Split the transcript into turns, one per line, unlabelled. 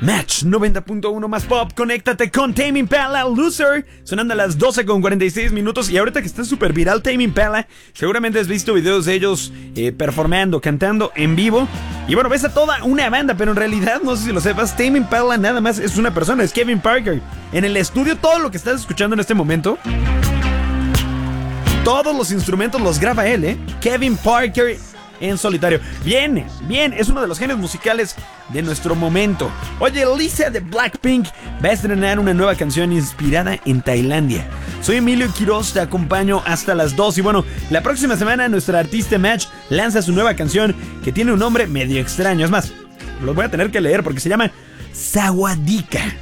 Match 90.1 más pop, conéctate con Tame Impala, Loser, sonando a las 12:46 y ahorita que está súper viral Tame Impala, seguramente has visto videos de ellos performando, cantando en vivo, y bueno, ves a toda una banda, pero en realidad, no sé si lo sepas, Tame Impala nada más es una persona, es Kevin Parker. En el estudio todo lo que estás escuchando en este momento, todos los instrumentos los graba él, Kevin Parker en solitario. Bien, es uno de los genios musicales de nuestro momento. Oye, Lisa de Blackpink va a estrenar una nueva canción inspirada en Tailandia. Soy Emilio Quiroz, te acompaño hasta las 2. Y bueno, la próxima semana nuestra artista Match lanza su nueva canción que tiene un nombre medio extraño. Es más, lo voy a tener que leer porque se llama Sawadika.